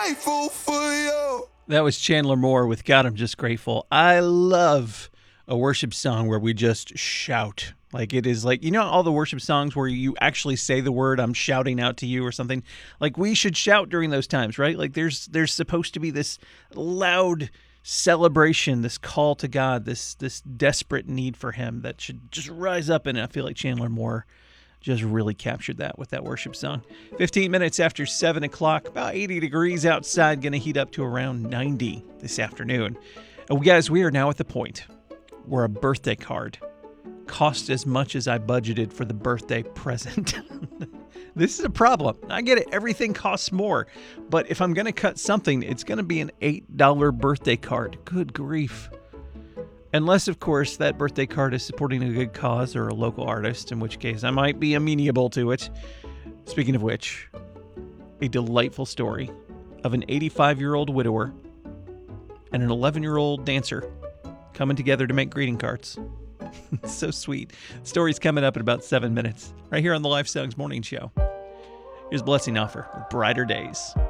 grateful for you. That was Chandler Moore with God, I'm Just Grateful. I love a worship song where we just shout. Like it is like, all the worship songs where you actually say the word, I'm shouting out to you or something. Like we should shout during those times, right? Like there's supposed to be this loud celebration, this call to God, this desperate need for him that should just rise up. And I feel like Chandler Moore just really captured that with that worship song. 15 minutes after 7 o'clock, about 80 degrees outside, going to heat up to around 90 this afternoon. And guys, we are now at the point where a birthday card cost as much as I budgeted for the birthday present. This is a problem. I get it. Everything costs more. But if I'm going to cut something, it's going to be an $8 birthday card. Good grief. Unless, of course, that birthday card is supporting a good cause or a local artist, in which case I might be amenable to it. Speaking of which, a delightful story of an 85-year-old widower and an 11-year-old dancer coming together to make greeting cards. It's so sweet. Story's coming up in about 7 minutes, right here on the Life Songs Morning Show. Here's Blessing Offer with Brighter Days.